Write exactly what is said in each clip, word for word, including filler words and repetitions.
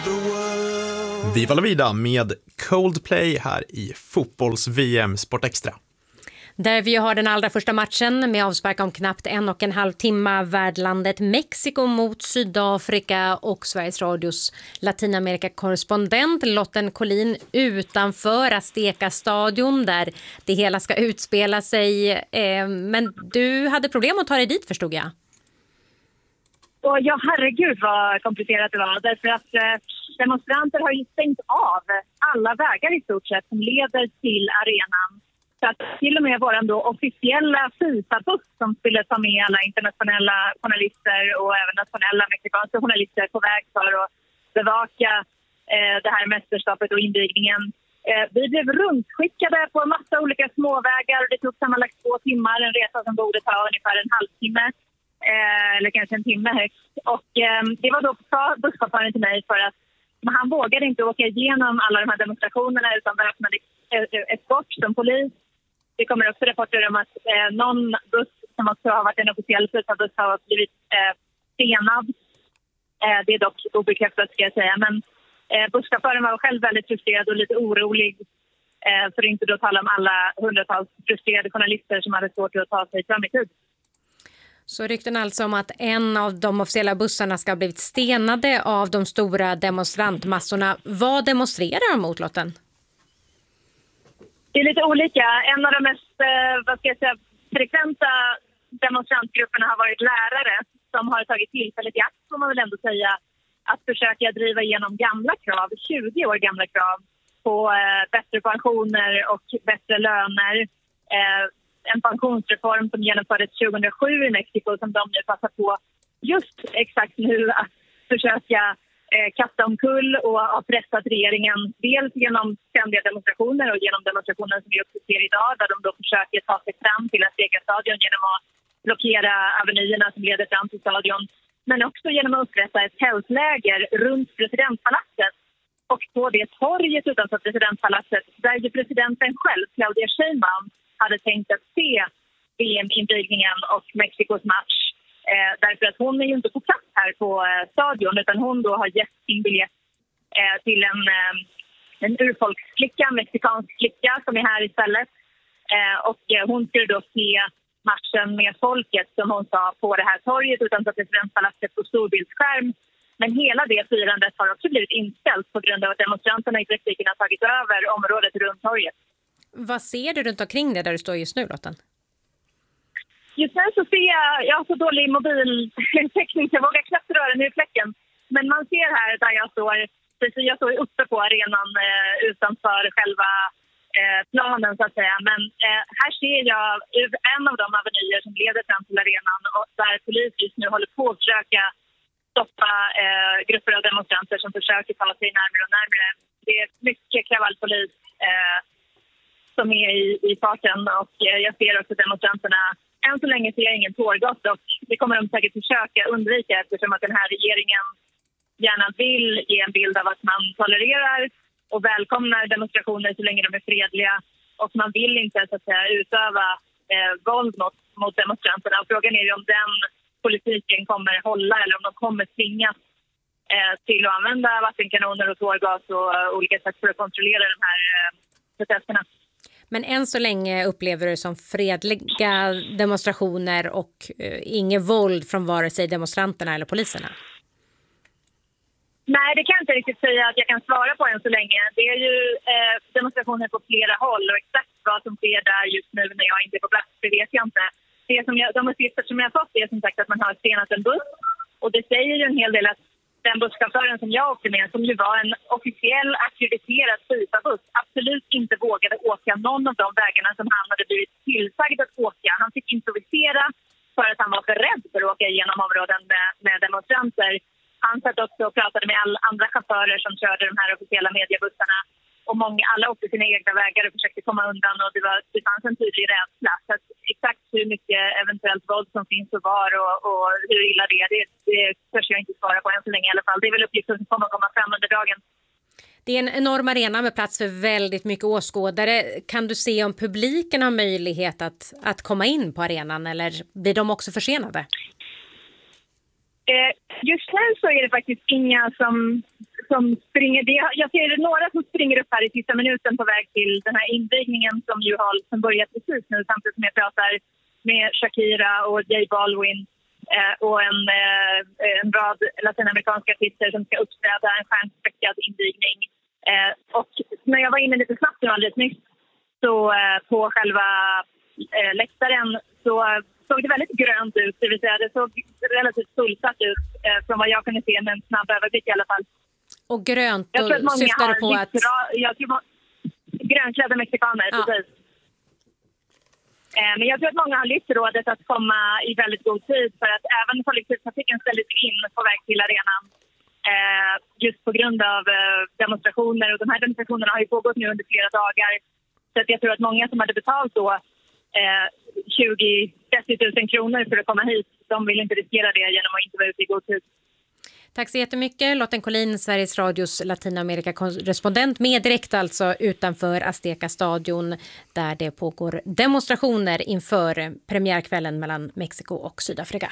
Viva la vida med Coldplay här i fotbolls-V M Sport Extra. Där vi har den allra första matchen med avspark om knappt en och en halv timme. Värdlandet Mexiko mot Sydafrika och Sveriges Radios Latinamerika-korrespondent Lotten Collin utanför Azteca-stadion där det hela ska utspela sig. Men du hade problem att ta dig dit, förstod jag. Och ja, herregud vad komplicerat det var. Därför att eh, demonstranter har ju stängt av alla vägar i stort sett som leder till arenan. Så att till och med vår då officiella FIFA-buss som skulle ta med alla internationella journalister och även nationella mexikanska journalister på väg för att bevaka eh, det här mästerskapet och invigningen. Eh, vi blev rundskickade på en massa olika småvägar och det tog sammanlagt två timmar. En resa som borde ta ungefär en halvtimme. Eh, eller kanske en timme högst. Och eh, det var då sa busschauffören till mig för att han vågade inte åka igenom alla de här demonstrationerna utan väpnad eskort som polis. Det kommer också rapporter om att eh, någon buss som också har varit en officiell buss har blivit eh, stenad. Eh, det är dock obekräftat, ska jag säga. Men eh, busschauffören var själv väldigt frustrerad och lite orolig. Eh, för att inte då tala om alla hundratals frustrerade journalister som hade svårt att ta sig fram i tid. Så rykten alltså om att en av de officiella bussarna ska ha blivit stenade av de stora demonstrantmassorna. Vad demonstrerar de mot, Lotten? Det är lite olika. En av de mest eh, vad ska jag säga, frekventa demonstrantgrupperna har varit lärare som har tagit tillfället i akt, får man väl ändå säga, att försöka driva igenom gamla krav, tjugo år gamla krav på eh, bättre pensioner och bättre löner. Eh, en pensionsreform som genomfördes tjugohundrasju i Mexiko som de nu passar på just exakt nu att försöka eh, kasta omkull och ha pressat regeringen dels genom ständiga demonstrationer och genom demonstrationer som vi också ser idag där de då försöker ta sig fram till Azteca-stadion genom att blockera avenyerna som leder fram till stadion, men också genom att upprätta ett tältläger runt presidentpalatset och på det torget utanför presidentpalatset där ju presidenten själv, Claudia Sheinbaum, hade tänkt att se V M-invigningen och Mexikos match. Eh, därför att hon är ju inte på plats här på eh, stadion utan hon då har gett sin biljett eh, till en, eh, en urfolksflicka, en mexikansk flicka som är här istället. Eh, och eh, hon skulle då se matchen med folket som hon sa på det här torget utanför presidentpalatset på storbildsskärm. Men hela det firandet har också blivit inställt på grund av att demonstranterna i praktiken har tagit över området runt torget. Vad ser du runt omkring det där du står just nu, Lotten? Just nu så ser jag, jag har så dålig mobiltäckning så jag vågar knappt röra mig i fläcken. Men man ser här där jag står, precis jag står uppe på arenan eh, utanför själva eh, planen så att säga. Men eh, här ser jag en av de avenyer som leder fram till arenan och där polis just nu håller på att försöka stoppa eh, grupper av demonstranter som försöker ta sig närmare och närmare. Det är mycket kravallpolis eh, som är i, i farten och eh, jag ser också demonstranterna. Än så länge ser jag ingen tårgas och det kommer de säkert försöka undvika eftersom att den här regeringen gärna vill ge en bild av att man tolererar och välkomnar demonstrationer så länge de är fredliga och man vill inte så att säga, utöva eh, våld mot, mot demonstranterna. Och frågan är ju om den politiken kommer hålla eller om de kommer tvingas eh, till att använda vattenkanoner och tårgas och uh, olika sätt för att kontrollera de här uh, protesterna. Men än så länge upplever du som fredliga demonstrationer och eh, inget våld från vare sig demonstranterna eller poliserna? Nej, det kan jag inte riktigt säga att jag kan svara på än så länge. Det är ju eh, demonstrationer på flera håll och exakt vad som sker där just nu när jag inte är på plats, det vet jag inte. Det som jag, de uppgifter som jag har fått är som sagt att man har stenat en buss och det säger ju en hel del att den busschauffören som jag åkte med, som ju var en officiell akkrediterad FIFA-buss, absolut inte vågade åka någon av de vägarna som han hade blivit tillsagd att åka. Han fick improvisera för att han var för rädd för att åka igenom områden med, med demonstranter. Han satt också och pratade med alla andra chaufförer som körde de här officiella mediebussarna. Och många, alla åkte sina egna vägar och försökte komma undan och det, var, det fanns en tydlig rädsla. Så att exakt hur mycket eventuellt våld som finns och var och, och hur illa det är, det, det törs jag inte svara på än så länge i alla fall. Det är väl uppgifter som kommer att komma fram under dagen. Det är en enorm arena med plats för väldigt mycket åskådare. Kan du se om publiken har möjlighet att, att komma in på arenan eller blir de också försenade? Just nu så är det faktiskt inga som som springer, jag ser några som springer upp här i sista minuten på väg till den här invigningen som ju har som börjat precis nu, samtidigt som jag pratar med Shakira och J Balvin eh, och en, eh, en rad latinamerikanska artister som ska uppträda en stjärnspäckad invigning. Eh, och när jag var inne lite snabbt nu alldeles nyss så eh, på själva eh, läktaren så såg det väldigt grönt ut, det vill säga det såg relativt fullsatt ut eh, från vad jag kunde se med en snabb överblick i alla fall. Och grönt, jag tror att många syftar har på att... Bra, jag tror må- grönklädda mexikaner, ja. precis. Eh, men jag tror att många har lyft rådet att komma i väldigt god tid för att även kollektivtrafiken ställdes in på väg till arenan eh, just på grund av eh, demonstrationer, och de här demonstrationerna har ju pågått nu under flera dagar. Så att jag tror att många som hade betalt då eh, tjugo till trettio tusen kronor för att komma hit, de vill inte riskera det genom att inte vara ute i god tid. Tack så jättemycket, Lotten Collin, Sveriges Radios Latinamerika-korrespondent, med direkt alltså utanför Azteca stadion där det pågår demonstrationer inför premiärkvällen mellan Mexiko och Sydafrika.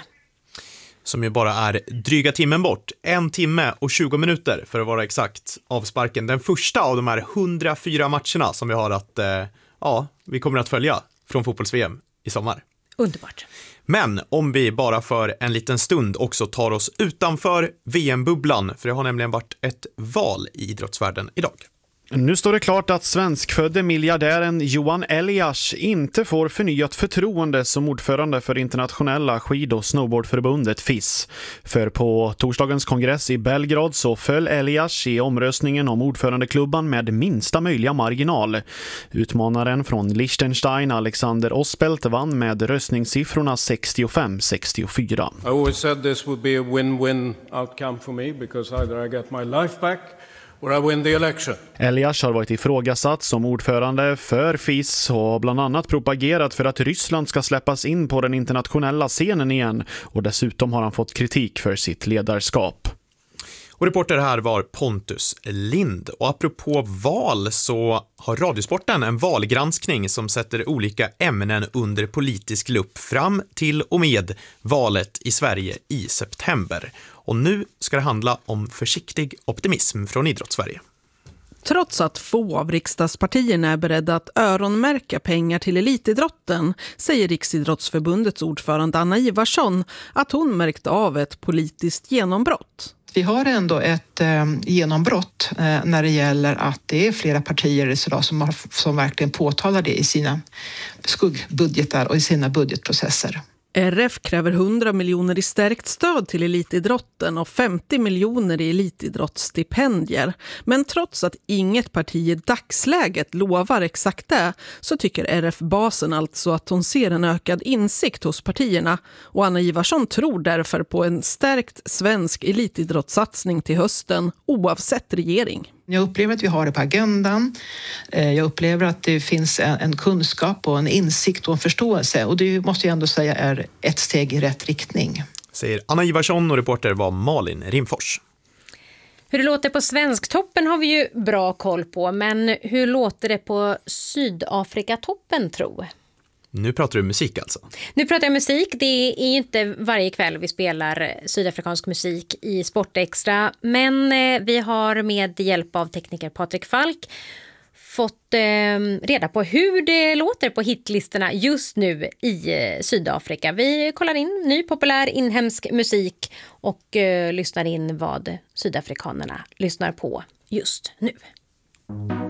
Som ju bara är dryga timmen bort. En timme och tjugo minuter för att vara exakt, avsparken. Den första av de här hundrafyra matcherna som vi har att, eh, ja, vi kommer att följa från fotbolls-V M i sommar. Underbart. Men om vi bara för en liten stund också tar oss utanför V M-bubblan, för det har nämligen varit ett val i idrottsvärlden idag. Nu står det klart att svenskfödde miljardären Johan Elias inte får förnyat förtroende som ordförande för internationella skid- och snowboardförbundet F I S. För på torsdagens kongress i Belgrad så föll Elias i omröstningen om ordförandeklubban med minsta möjliga marginal. Utmanaren från Liechtenstein, Alexander Ospelt, vann med röstningssiffrorna sextiofem sextiofyra. I always said this would be a win-win outcome for me because either I get my life back or I win the election. Elias har varit ifrågasatt som ordförande för F I S och har bland annat propagerat för att Ryssland ska släppas in på den internationella scenen igen, och dessutom har han fått kritik för sitt ledarskap. Och reporter här var Pontus Lind. Och apropå val så har Radiosporten en valgranskning som sätter olika ämnen under politisk lupp fram till och med valet i Sverige i september. Och nu ska det handla om försiktig optimism från Idrottssverige. Trots att få av riksdagspartierna är beredda att öronmärka pengar till elitidrotten, säger Riksidrottsförbundets ordförande Anna Ivarsson att hon märkt av ett politiskt genombrott. Vi har ändå ett eh, genombrott eh, när det gäller att det är flera partier idag som, har, som verkligen påtalar det i sina skuggbudgetar och i sina budgetprocesser. R F kräver hundra miljoner i stärkt stöd till elitidrotten och femtio miljoner i elitidrottsstipendier. Men trots att inget parti i dagsläget lovar exakt det, så tycker R F-basen alltså att hon ser en ökad insikt hos partierna. Och Anna Ivarsson tror därför på en stärkt svensk elitidrottssatsning till hösten oavsett regering. Jag upplever att vi har det på agendan. Jag upplever att det finns en kunskap och en insikt och en förståelse. Och det måste jag ändå säga är ett steg i rätt riktning. Säger Anna Ivarsson, och reporter var Malin Rimfors. Hur det låter på Svensktoppen har vi ju bra koll på. Men hur låter det på Sydafrikatoppen, tro? Nu pratar du musik alltså? Nu pratar jag musik. Det är ju inte varje kväll vi spelar sydafrikansk musik i Sportextra. Men eh, vi har med hjälp av tekniker Patrik Falk fått eh, reda på hur det låter på hitlistorna just nu i eh, Sydafrika. Vi kollar in ny populär inhemsk musik och eh, lyssnar in vad sydafrikanerna lyssnar på just nu.